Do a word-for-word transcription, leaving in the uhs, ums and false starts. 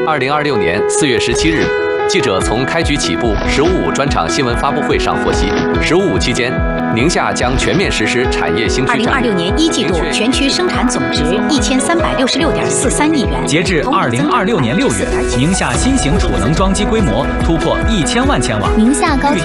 二零二六年四月十七日，记者从开局起步“十五五”专场新闻发布会上获悉，“十五五”期间，宁夏将全面实施产业兴趣战略。 二零二六年一季度全区生产总值一千三百六十六点四三亿元。 截至二零二六年六月，宁夏新型储能装机规模突破一千万千瓦。 宁夏高铁